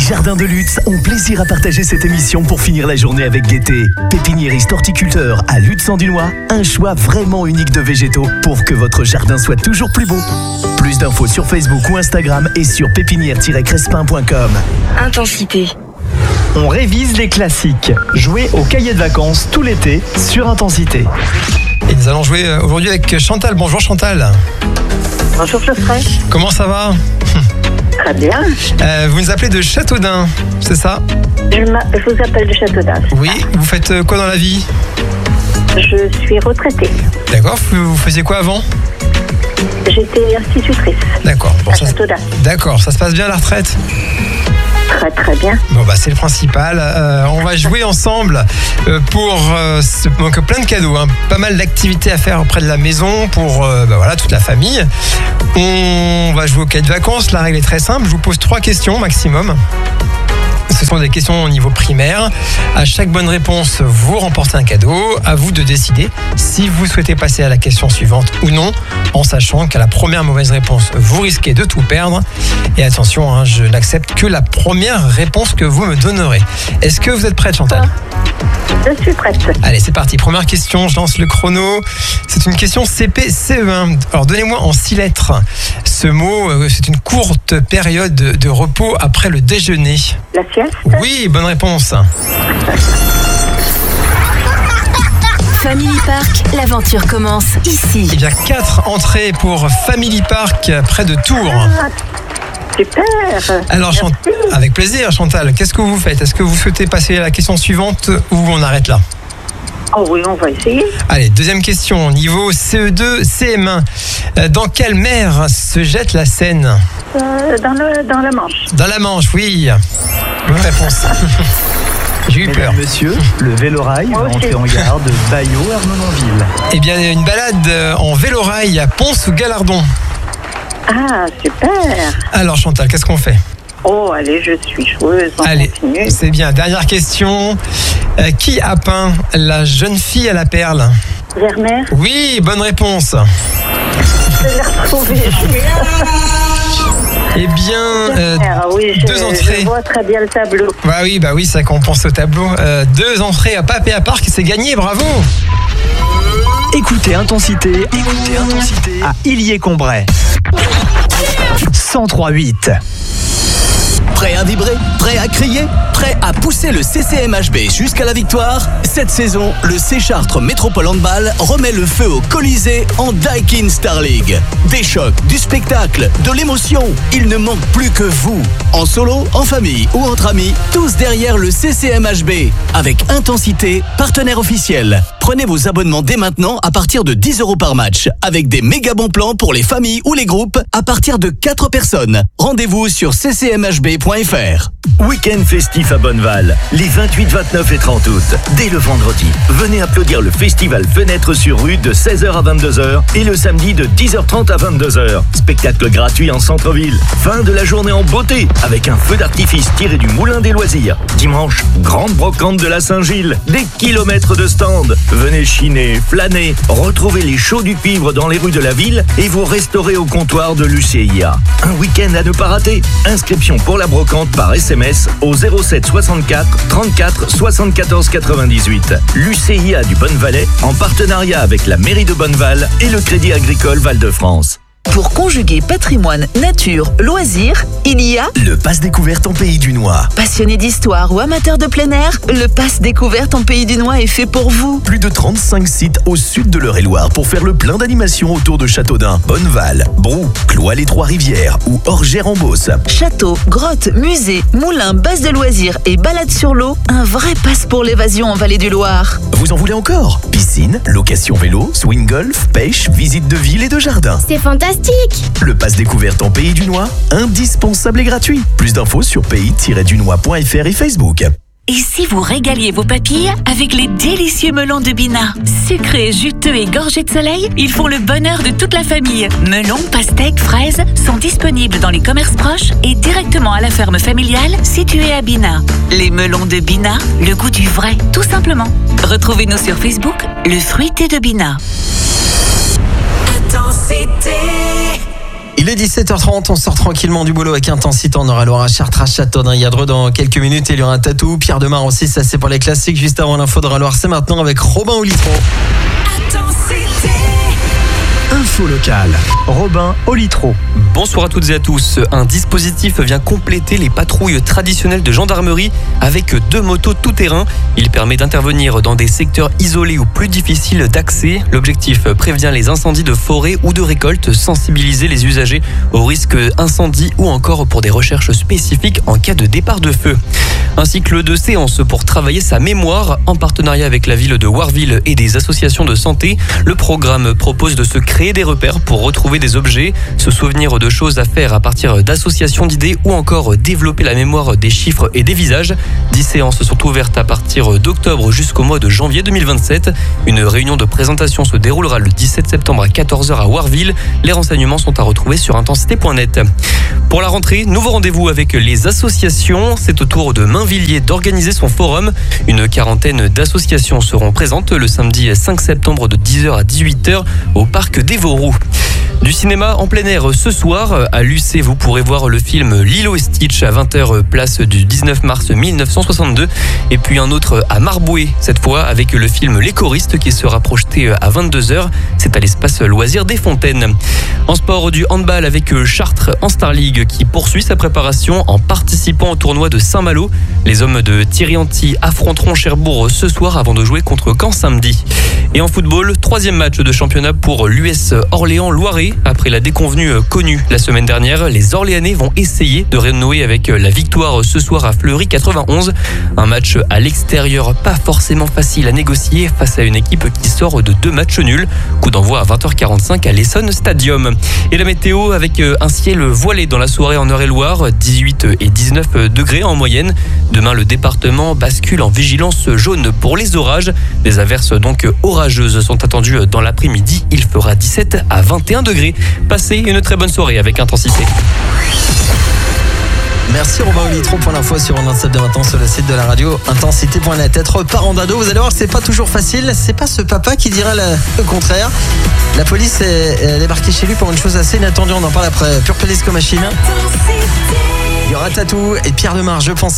Jardins de Lutz ont plaisir à partager cette émission pour finir la journée avec gaieté. Pépiniériste horticulteur à Lutz-en-Dunois, un choix vraiment unique de végétaux pour que votre jardin soit toujours plus beau. Plus d'infos sur Facebook ou Instagram et sur pépinière-crespin.com. Intensité. On révise les classiques. Jouez au cahier de vacances tout l'été sur Intensité. Et nous allons jouer aujourd'hui avec Chantal. Bonjour Chantal. Bonjour Geoffrey. Comment ça va ? Très bien. Vous nous appelez de Châteaudun, c'est ça ? Je vous appelle de Châteaudun. Oui, vous faites quoi dans la vie ? Je suis retraitée. D'accord, vous faisiez quoi avant ? J'étais institutrice. D'accord. Bon, à Châteaudun. D'accord, ça se passe bien la retraite ? Très très bien. Bon bah c'est le principal. On va jouer ensemble pour donc plein de cadeaux, hein. Pas mal d'activités à faire auprès de la maison pour voilà, toute la famille. On va jouer au cahier de vacances. La règle est très simple. Je vous pose 3 questions maximum. Ce sont des questions au niveau primaire. À chaque bonne réponse, vous remportez un cadeau. À vous de décider si vous souhaitez passer à la question suivante ou non, en sachant qu'à la première mauvaise réponse, vous risquez de tout perdre. Et attention, hein, je n'accepte que la première réponse que vous me donnerez. Est-ce que vous êtes prête, Chantal ? Je suis prête. Allez, c'est parti. Première question, je lance le chrono. C'est une question CP-CE1. Alors, donnez-moi en 6 lettres ce mot. C'est une courte période de repos après le déjeuner. La sieste ? Oui, bonne réponse. Family Park, l'aventure commence ici. Il y a 4 entrées pour Family Park près de Tours. Super. Alors, avec plaisir, Chantal. Qu'est-ce que vous faites ? Est-ce que vous souhaitez passer à la question suivante ou on arrête là ? Oh oui, on va essayer. Allez, deuxième question. Niveau CE2, CM1. Dans quelle mer se jette la Seine ? Dans la Manche. Dans la Manche, oui. Bonne réponse. J'ai eu peur. Mesdames, Monsieur, le vélorail va entrer en gare de Baillot-Ermenonville. Eh bien, une balade en vélorail à Pons ou Galardon. Ah, super. Alors, Chantal, qu'est-ce qu'on fait ? Oh, allez, je suis joueuse. Allez, continue. c'est bien. Dernière question. Qui a peint La jeune fille à la perle ? Vermeer. Oui, bonne réponse. Je l'ai retrouvé. Eh bien, oui, 2 entrées. Je vois très bien le tableau. Bah oui, ça qu'on pense au tableau. 2 entrées à Papéa Park, c'est gagné, bravo. Écoutez Intensité à Illier-Combray. 103.8. Prêt à vibrer ? Prêt à crier ? Prêt à pousser le CCMHB jusqu'à la victoire ? Cette saison, le C Chartres Métropole Handball remet le feu au Colisée en Daikin Star League. Des chocs, du spectacle, de l'émotion. Il ne manque plus que vous. En solo, en famille ou entre amis, tous derrière le CCMHB. Avec Intensité, partenaire officiel. Prenez vos abonnements dès maintenant à partir de 10 € par match. Avec des méga bons plans pour les familles ou les groupes à partir de 4 personnes. Rendez-vous sur ccmhb.fr. Week-end festif à Bonneval, les 28, 29 et 30 août. Dès le vendredi, venez applaudir le festival Fenêtre sur rue de 16h à 22h et le samedi de 10h30 à 22h. Spectacle gratuit en centre-ville. Fin de la journée en beauté avec un feu d'artifice tiré du Moulin des Loisirs. Dimanche, grande brocante de la Saint-Gilles. Des kilomètres de stands. Venez chiner, flâner, retrouver les shows du cuivre dans les rues de la ville et vous restaurer au comptoir de l'UCIA. Un week-end à ne pas rater. Inscription pour la brocante par SMS au 07 64 34 74 98. L'UCIA du Bonnevalais en partenariat avec la mairie de Bonneval et le Crédit Agricole Val-de-France. Pour conjuguer patrimoine, nature, loisirs, il y a Le Pass Découverte en Pays du Noir. passionné d'histoire ou amateur de plein air, le Pass Découverte en Pays du Noir est fait pour vous. Plus de 35 sites au sud de l'Eure-et-Loire pour faire le plein d'animations autour de Châteaudun, Bonneval, Brou, Cloix-les-Trois-Rivières ou Orgères-en-Beauce. Château, grottes, musées, moulins, bases de loisirs et balades sur l'eau, un vrai passe pour l'évasion en Vallée du Loir. Vous en voulez encore ? Piscine, location vélo, swing golf, pêche, visite de ville et de jardin. C'est fantastique! Le Pass Découverte en Pays du Noir, indispensable et gratuit. Plus d'infos sur pays-dunois.fr et Facebook. Et si vous régaliez vos papilles avec les délicieux melons de Bina? Sucrés, juteux et gorgés de soleil, ils font le bonheur de toute la famille. Melons, pastèques, fraises sont disponibles dans les commerces proches et directement à la ferme familiale située à Bina. Les melons de Bina, le goût du vrai, tout simplement. Retrouvez-nous sur Facebook, le fruité de Bina. Intensité. Il est 17h30, on sort tranquillement du boulot avec Intensité. On aura Laura Chartres, Châteauneuf-Yadreux dans quelques minutes. Et il y aura un tatou, Pierre Demar aussi, ça c'est pour les classiques. Juste avant l'info de Raloir, c'est maintenant avec Robin Olitron. Info locale. Robin Olitron. Bonsoir à toutes et à tous. Un dispositif vient compléter les patrouilles traditionnelles de gendarmerie avec 2 motos tout-terrain. Il permet d'intervenir dans des secteurs isolés ou plus difficiles d'accès. L'objectif prévient les incendies de forêt ou de récolte, sensibiliser les usagers aux risques incendie ou encore pour des recherches spécifiques en cas de départ de feu. Un cycle de séances pour travailler sa mémoire en partenariat avec la ville de Warville et des associations de santé. Le programme propose de se créer des repères pour retrouver des objets, se souvenir de choses à faire à partir d'associations d'idées ou encore développer la mémoire des chiffres et des visages. 10 séances sont ouvertes à partir d'octobre jusqu'au mois de janvier 2027. Une réunion de présentation se déroulera le 17 septembre à 14h à Warville. Les renseignements sont à retrouver sur intensité.net. Pour la rentrée, nouveau rendez-vous avec les associations. C'est au tour de Mainvilliers d'organiser son forum. Une quarantaine d'associations seront présentes le samedi 5 septembre de 10h à 18h au parc des Vauroux. Du cinéma en plein air ce soir. À l'UC, vous pourrez voir le film Lilo et Stitch à 20h, place du 19 mars 1962. Et puis un autre à Marboué, cette fois avec le film Les Choristes qui sera projeté à 22h. C'est à l'espace loisir des Fontaines. En sport, du handball avec Chartres en Star League qui poursuit sa préparation en participant au tournoi de Saint-Malo. Les hommes de Thierry Anti affronteront Cherbourg ce soir avant de jouer contre Caen samedi. Et en football, 3e match de championnat pour l'US Orléans-Loiret. Après la déconvenue connue la semaine dernière, les Orléanais vont essayer de renouer avec la victoire ce soir à Fleury 91. Un match à l'extérieur pas forcément facile à négocier face à une équipe qui sort de 2 matchs nuls. Coup d'envoi à 20h45 à l'Essonne Stadium. Et la météo avec un ciel voilé dans la soirée en Eure-et-Loire, 18 et 19 degrés en moyenne. Demain, le département bascule en vigilance jaune pour les orages. Des averses donc orageuses sont attendues dans l'après-midi. Il fera 17 à 21 degrés. Passez une très bonne soirée avec Intensité. Merci Robin Olitron pour l'info sur On de maintenant sur le site de la radio intensité.net. Être parent d'ado, vous allez voir que c'est pas toujours facile. C'est pas ce papa qui dira le contraire. La police est débarquée chez lui pour une chose assez inattendue. On en parle après Pure Police Machine. Il y aura Tatou et Pierre Demar, je pense.